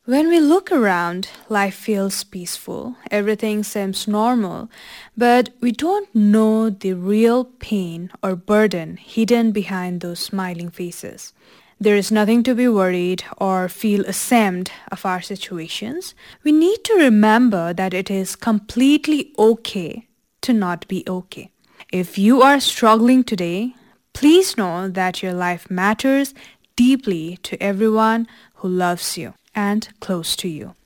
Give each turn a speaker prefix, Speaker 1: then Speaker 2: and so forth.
Speaker 1: When we look around, life feels peaceful, everything seems normal, but we don't know the real pain or burden hidden behind those smiling faces. There is nothing to be worried or feel ashamed of our situations. We need to remember that it is completely okay to not be okay. If you are struggling today, please know that your life matters deeply to everyone who loves you and close to you.